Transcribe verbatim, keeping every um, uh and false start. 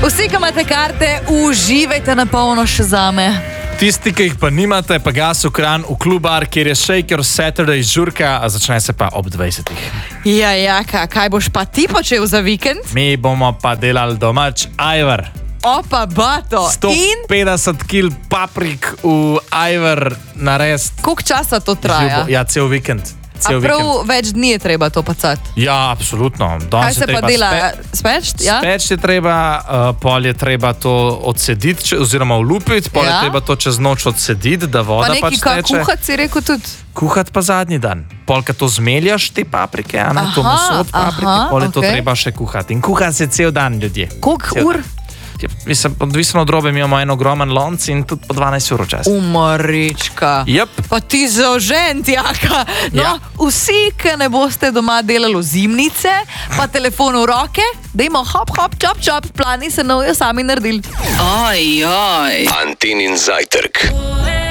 Vsi, ki imate karte, uživajte na polno še zame. Tisti, ki jih pa nimate, pa gas v Kranj v klubar, kjer je Shake Your Saturday žurka, a začne se pa ob dvajsetih. Ja, ja, kaj boš pa ti počel za vikend? Mi bomo pa delali domač ajvar. Opa, bato. sto petdeset kil paprik v ajvar narest. Koliko časa to traja? Ja, cel vikend. A prav vikend. Več dni je treba to pacati? Ja, absolutno. Kaj se pa dela? Speč? Ja? Speč je treba, uh, pol je treba to odsediti, oziroma olupiti, pol ja? je treba to čez noč odsediti, da voda pa pač teče. Pa neki kuhat si rekel tudi? Kuhat pa zadnji dan. Pol, kad to zmeljaš, te paprike, a ne, to meso od paprike, aha, pol je okay. to treba še kuhati. In kuha se cel dan, ljudje. Koliko ur? Ja, mislim, odvisno od robe, mi imamo en ogromen lonc in tudi po dvanajst ur včasih. Umarička. Yep. Pa ti zaužen, Tjaka. No, ja. Vsi, ki ne boste doma delali zimnice, pa telefon v roke, dajmo hop, hop, čop, čop, plani se novijo sami naredili. Oj, oj. Antenin zajtrk.